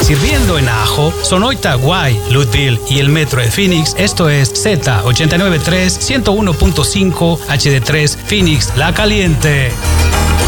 sirviendo en Ajo, Sonoita, Guay, Louisville y el metro de Phoenix. Esto es Z893 101.5 HD3 Phoenix La Caliente.